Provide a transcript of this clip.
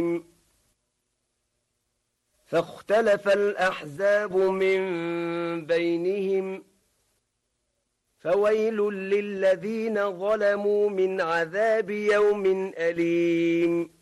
فاختلف الأحزاب من بينهم فويل للذين ظلموا من عذاب يوم أليم